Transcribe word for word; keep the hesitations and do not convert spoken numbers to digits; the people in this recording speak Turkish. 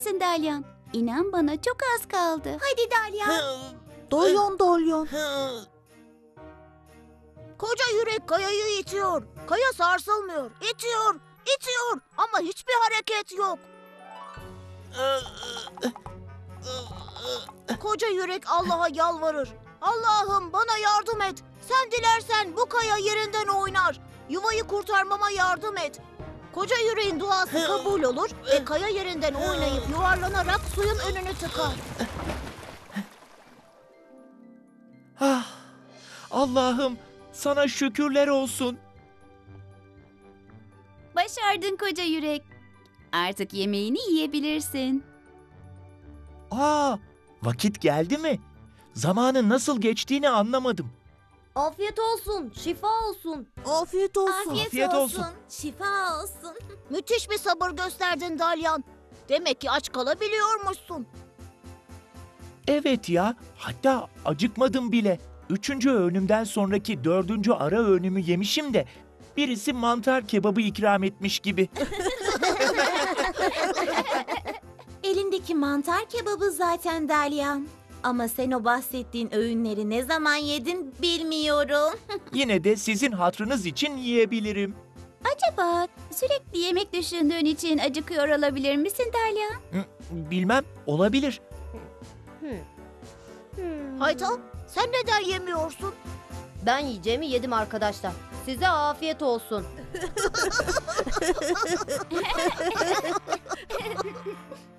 Sen Dalyan, inan bana çok az kaldı. Hadi Dalyan. Dalyan Dalyan. Koca yürek kayayı itiyor. Kaya sarsılmıyor. İtiyor, itiyor ama hiçbir hareket yok. Koca yürek Allah'a yalvarır. Allah'ım bana yardım et. Sen dilersen bu kaya yerinden oynar. Yuvayı kurtarmama yardım et. Koca yüreğin duası kabul olur ve kaya yerinden oynayıp yuvarlanarak suyun önünü tıkar. Ah, Allah'ım sana şükürler olsun. Başardın koca yürek. Artık yemeğini yiyebilirsin. Aa, vakit geldi mi? Zamanın nasıl geçtiğini anlamadım. Afiyet olsun, şifa olsun. Afiyet olsun. Afiyet olsun. Şifa olsun. Müthiş bir sabır gösterdin Dalyan. Demek ki aç kalabiliyormuşsun. Evet ya, hatta acıkmadım bile. Üçüncü öğünümden sonraki dördüncü ara öğünümü yemişim de birisi mantar kebabı ikram etmiş gibi. Elindeki mantar kebabı zaten Dalyan. Ama sen o bahsettiğin öğünleri ne zaman yedin bilmiyorum. Yine de sizin hatrınız için yiyebilirim. Acaba sürekli yemek düşündüğün için acıkıyor olabilir misin Dalyan? Hı, Bilmem, olabilir. Haytal, sen neden yemiyorsun? Ben yiyeceğimi yedim arkadaşlar. Size afiyet olsun.